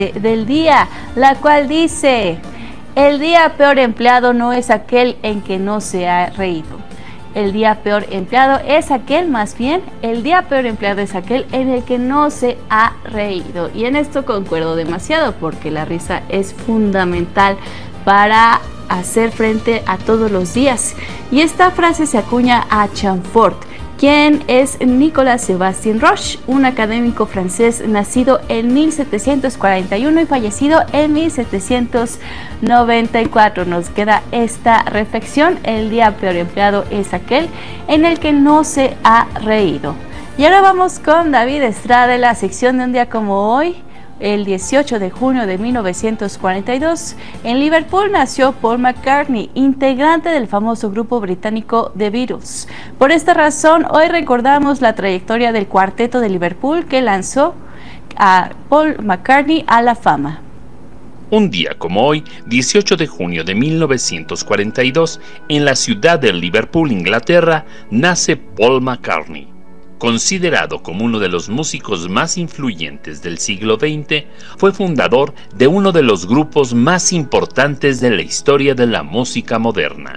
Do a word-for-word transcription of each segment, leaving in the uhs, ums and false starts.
del día, la cual dice: el día peor empleado no es aquel en que no se ha reído. El día peor empleado es aquel, más bien, el día peor empleado es aquel en el que no se ha reído. Y en esto concuerdo demasiado, porque la risa es fundamental para hacer frente a todos los días. Y esta frase se acuña a Chamfort, quien es Nicolas Sébastien Roche, un académico francés nacido en mil setecientos cuarenta y uno y fallecido en mil setecientos noventa y cuatro. Nos queda esta reflexión: el día peor empleado es aquel en el que no se ha reído. Y ahora vamos con David Estrada, la sección de un día como hoy. El dieciocho de junio de mil novecientos cuarenta y dos, en Liverpool nació Paul McCartney, integrante del famoso grupo británico The Beatles. Por esta razón, hoy recordamos la trayectoria del cuarteto de Liverpool que lanzó a Paul McCartney a la fama. Un día como hoy, dieciocho de junio de mil novecientos cuarenta y dos, en la ciudad de Liverpool, Inglaterra, nace Paul McCartney. Considerado como uno de los músicos más influyentes del siglo veinte, fue fundador de uno de los grupos más importantes de la historia de la música moderna.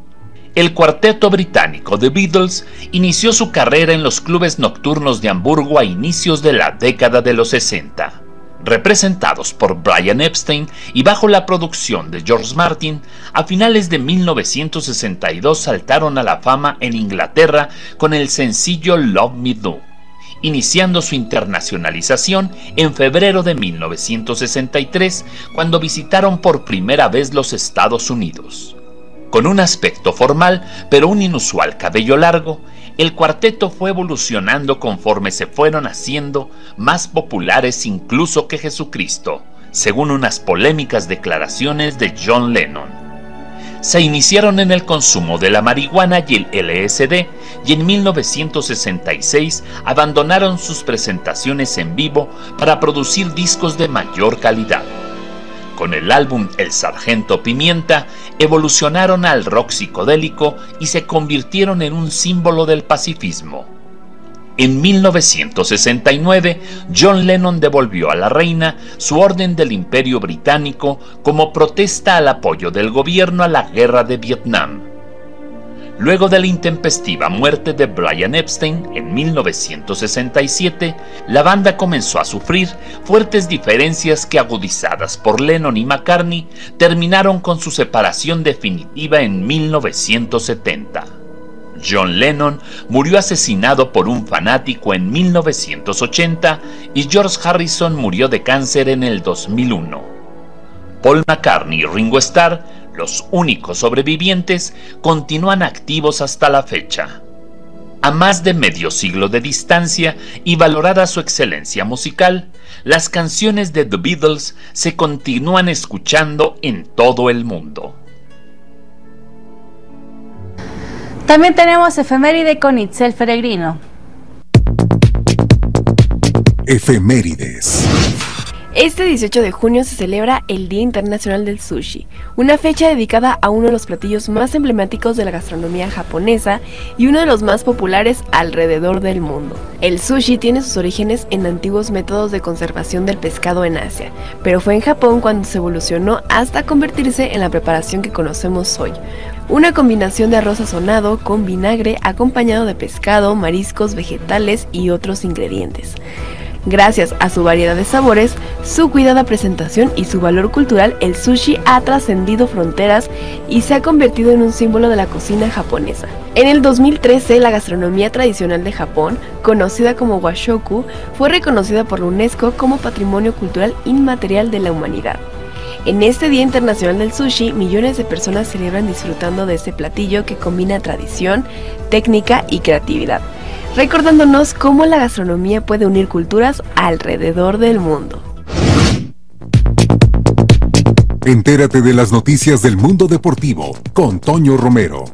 El cuarteto británico The Beatles inició su carrera en los clubes nocturnos de Hamburgo a inicios de la década de los sesenta. Representados por Brian Epstein y bajo la producción de George Martin, a finales de mil novecientos sesenta y dos saltaron a la fama en Inglaterra con el sencillo Love Me Do, iniciando su internacionalización en febrero de mil novecientos sesenta y tres, cuando visitaron por primera vez los Estados Unidos. Con un aspecto formal, pero un inusual cabello largo, el cuarteto fue evolucionando conforme se fueron haciendo más populares incluso que Jesucristo, según unas polémicas declaraciones de John Lennon. Se iniciaron en el consumo de la marihuana y el L S D, y en mil novecientos sesenta y seis abandonaron sus presentaciones en vivo para producir discos de mayor calidad. Con el álbum El Sargento Pimienta, evolucionaron al rock psicodélico y se convirtieron en un símbolo del pacifismo. En mil novecientos sesenta y nueve, John Lennon devolvió a la reina su Orden del Imperio Británico como protesta al apoyo del gobierno a la guerra de Vietnam. Luego de la intempestiva muerte de Brian Epstein en mil novecientos sesenta y siete, la banda comenzó a sufrir fuertes diferencias que, agudizadas por Lennon y McCartney, terminaron con su separación definitiva en mil novecientos setenta. John Lennon murió asesinado por un fanático en mil novecientos ochenta y George Harrison murió de cáncer en el dos mil uno. Paul McCartney y Ringo Starr, los únicos sobrevivientes, continúan activos hasta la fecha. A más de medio siglo de distancia y valorada su excelencia musical, las canciones de The Beatles se continúan escuchando en todo el mundo. También tenemos efeméride con Itzel Peregrino. Efemérides. Este dieciocho de junio se celebra el Día Internacional del Sushi, una fecha dedicada a uno de los platillos más emblemáticos de la gastronomía japonesa y uno de los más populares alrededor del mundo. El sushi tiene sus orígenes en antiguos métodos de conservación del pescado en Asia, pero fue en Japón cuando se evolucionó hasta convertirse en la preparación que conocemos hoy. Una combinación de arroz sazonado con vinagre acompañado de pescado, mariscos, vegetales y otros ingredientes. Gracias a su variedad de sabores, su cuidada presentación y su valor cultural, el sushi ha trascendido fronteras y se ha convertido en un símbolo de la cocina japonesa. En el dos mil trece, la gastronomía tradicional de Japón, conocida como Washoku, fue reconocida por la UNESCO como Patrimonio Cultural Inmaterial de la Humanidad. En este Día Internacional del Sushi, millones de personas celebran disfrutando de este platillo que combina tradición, técnica y creatividad, recordándonos cómo la gastronomía puede unir culturas alrededor del mundo. Entérate de las noticias del mundo deportivo con Toño Romero.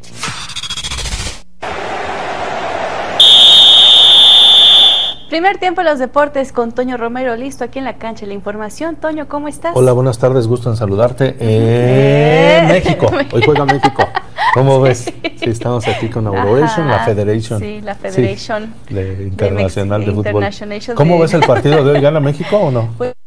Primer tiempo en los deportes con Toño Romero, listo aquí en la cancha. La información, Toño, ¿cómo estás? Hola, buenas tardes, gusto en saludarte. Eh, México, hoy juega México. ¿Cómo ves? Sí. Sí, estamos aquí con Auroation, la Federation. Sí, la Federation sí, de Internacional de, de Fútbol. International ¿Cómo de... ves el partido de hoy? ¿Gana México o no? Pues